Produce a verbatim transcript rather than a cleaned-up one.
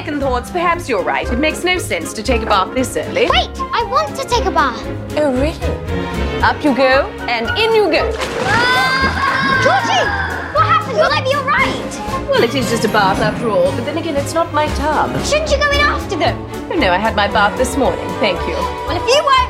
second thoughts, perhaps you're right. It makes no sense to take a bath this early. Wait, I want to take a bath. Oh, really? Up you go, and in you go. Ah! Georgie, what happened? Will I be all right? Well, it is just a bath after all, but then again, it's not my tub. Shouldn't you go in after them? Oh, no, I had my bath this morning, thank you. Well, if you won't